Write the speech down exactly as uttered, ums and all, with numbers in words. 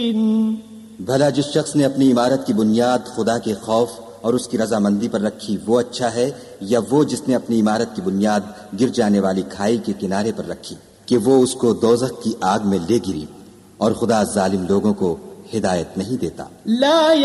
भला जिस शख्स ने अपनी इमारत की बुनियाद खुदा के खौफ और उसकी रजामंदी पर रखी वो अच्छा है, या वो जिसने अपनी इमारत की बुनियाद गिर जाने वाली खाई के किनारे पर रखी कि वो उसको दोज़ख की आग में ले गिरी, और खुदा जालिम लोगों को हिदायत नहीं देता।